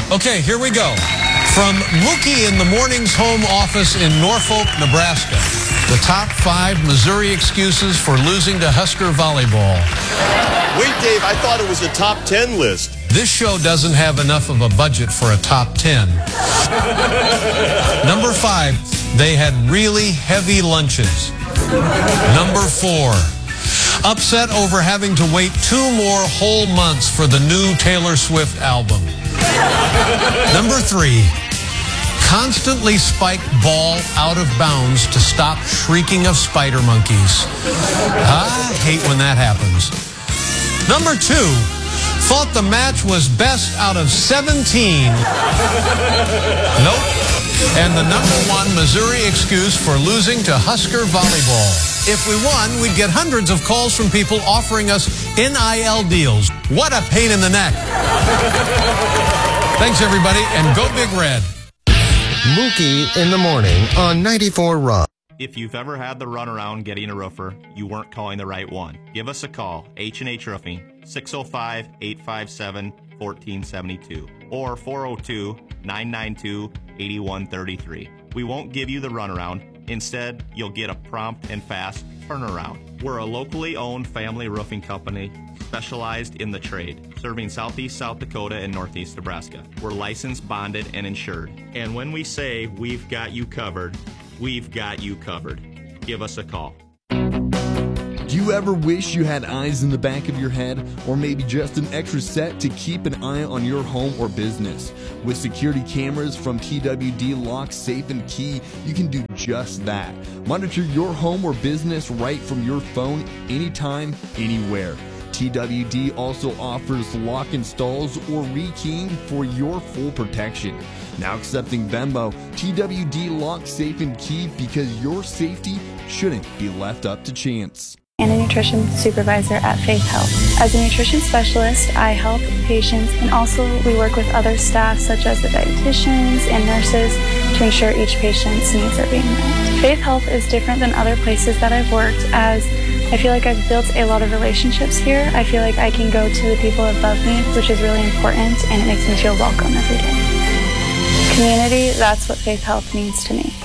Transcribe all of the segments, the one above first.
Okay, here we go. From Mookie in the Morning's home office in Norfolk, Nebraska, the top 5 Missouri excuses for losing to Husker volleyball. Wait, Dave, I thought it was a top 10 list. This show doesn't have enough of a budget for a top 10. Number 5, they had really heavy lunches. Number 4, upset over having to wait 2 more whole months for the new Taylor Swift album. Number 3, constantly spike ball out of bounds to stop shrieking of spider monkeys. I hate when that happens. Number 2, thought the match was best out of 17. Nope. And the number 1 Missouri excuse for losing to Husker volleyball. If we won, we'd get hundreds of calls from people offering us NIL deals. What a pain in the neck. Thanks, everybody, and go Big Red. Mookie in the Morning on 94 Rock. If you've ever had the runaround getting a roofer, you weren't calling the right one. Give us a call, H&H Roofing, 605-857-1472 or 402-992-8133. We won't give you the runaround. Instead, you'll get a prompt and fast turnaround. We're a locally owned family roofing company specialized in the trade, serving Southeast South Dakota and Northeast Nebraska. We're licensed, bonded, and insured. And when we say we've got you covered, we've got you covered. Give us a call. Do you ever wish you had eyes in the back of your head, or maybe just an extra set to keep an eye on your home or business? With security cameras from TWD Lock, Safe and Key, you can do just that. Monitor your home or business right from your phone, anytime, anywhere. TWD also offers lock installs or rekeying for your full protection. Now accepting Venmo, TWD Lock, Safe and Key, because your safety shouldn't be left up to chance. And a nutrition supervisor at Faith Health. As a nutrition specialist, I help patients, and also we work with other staff such as the dietitians and nurses to ensure each patient's needs are being met. Faith Health is different than other places that I've worked, as I feel like I've built a lot of relationships here. I feel like I can go to the people above me, which is really important, and it makes me feel welcome every day. Community, that's what Faith Health means to me.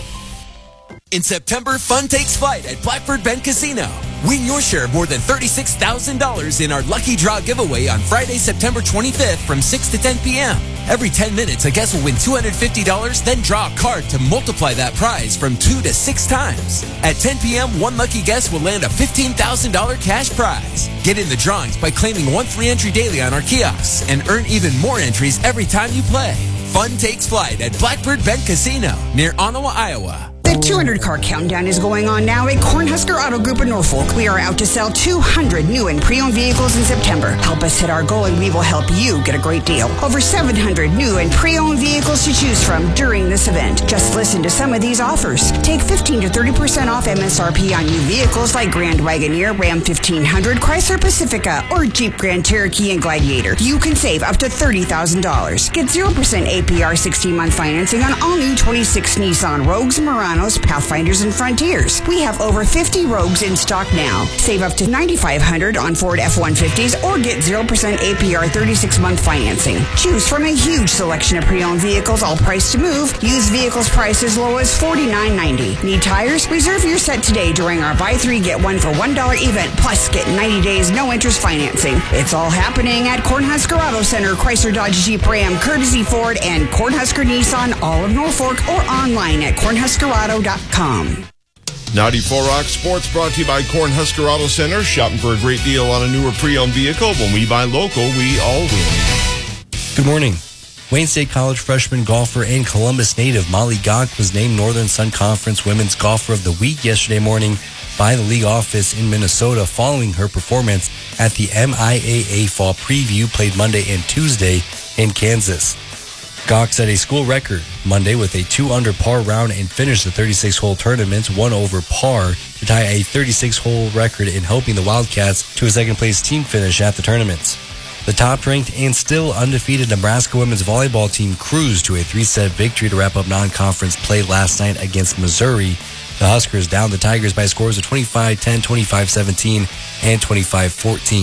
In September, fun takes flight at Blackbird Bend Casino. Win your share of more than $36,000 in our Lucky Draw giveaway on Friday, September 25th from 6 to 10 p.m. Every 10 minutes, a guest will win $250, then draw a card to multiply that prize from 2 to 6 times. At 10 p.m., one lucky guest will land a $15,000 cash prize. Get in the drawings by claiming 1 free entry daily on our kiosks and earn even more entries every time you play. Fun takes flight at Blackbird Bend Casino near Ottawa, Iowa. The 200-car countdown is going on now at Cornhusker Auto Group in Norfolk. We are out to sell 200 new and pre-owned vehicles in September. Help us hit our goal and we will help you get a great deal. Over 700 new and pre-owned vehicles to choose from during this event. Just listen to some of these offers. Take 15 to 30% off MSRP on new vehicles like Grand Wagoneer, Ram 1500, Chrysler Pacifica, or Jeep Grand Cherokee and Gladiator. You can save up to $30,000. Get 0% APR 16-month financing on all new 26 Nissan Rogues, Muranos, Pathfinders, and Frontiers. We have over 50 Rogues in stock now. Save up to $9,500 on Ford F-150s or get 0% APR 36-month financing. Choose from a huge selection of pre-owned vehicles, all priced to move. Used vehicles priced as low as $49.90. Need tires? Reserve your set today during our Buy 3 Get 1 for $1 event, plus get 90 days no interest financing. It's all happening at Cornhusker Auto Center, Chrysler Dodge Jeep Ram, Courtesy Ford, and Cornhusker Nissan, all of Norfolk, or online at cornhuskerauto.com. 94 Rock Sports brought to you by Cornhusker Auto Center. Shopping for a great deal on a newer pre-owned vehicle. When we buy local, we all win. Good morning. Wayne State College freshman golfer and Columbus native Molly Gok was named Northern Sun Conference Women's Golfer of the Week yesterday morning by the league office in Minnesota following her performance at the MIAA Fall Preview played Monday and Tuesday in Kansas. Gok set a school record Monday with a 2-under par round and finished the 36-hole tournament 1 over par to tie a 36-hole record in helping the Wildcats to a second-place team finish at the tournament. The top-ranked and still undefeated Nebraska women's volleyball team cruised to a 3-set victory to wrap up non-conference play last night against Missouri. The Huskers downed the Tigers by scores of 25-10, 25-17, and 25-14.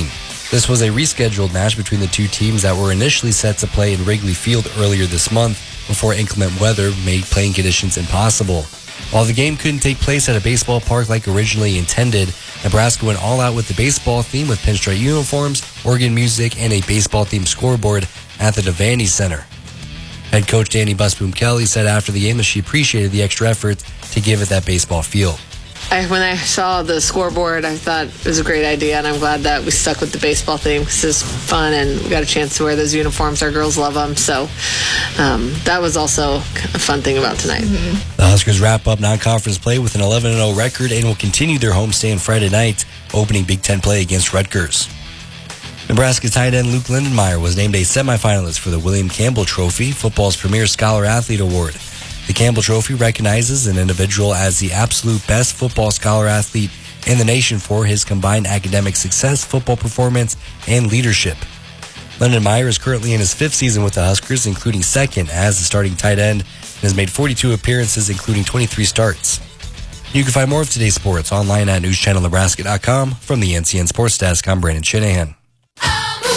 This was a rescheduled match between the two teams that were initially set to play in Wrigley Field earlier this month before inclement weather made playing conditions impossible. While the game couldn't take place at a baseball park like originally intended, Nebraska went all out with the baseball theme with pinstripe uniforms, organ music, and a baseball-themed scoreboard at the Devaney Center. Head coach Danny Busboom Kelly said after the game that she appreciated the extra effort to give it that baseball feel. When I saw the scoreboard, I thought it was a great idea, and I'm glad that we stuck with the baseball theme because it's fun, and we got a chance to wear those uniforms. Our girls love them, so that was also a fun thing about tonight. Mm-hmm. The Huskers wrap up non-conference play with an 11-0 record and will continue their homestand Friday night, opening Big Ten play against Rutgers. Nebraska tight end Luke Lindenmeyer was named a semifinalist for the William Campbell Trophy, football's premier scholar athlete award. The Campbell Trophy recognizes an individual as the absolute best football scholar athlete in the nation for his combined academic success, football performance, and leadership. Lindenmeyer is currently in his 5th season with the Huskers, including 2nd as the starting tight end, and has made 42 appearances, including 23 starts. You can find more of today's sports online at newschannelnebraska.com. From the NCN Sports Desk, I'm Brandon Shanahan.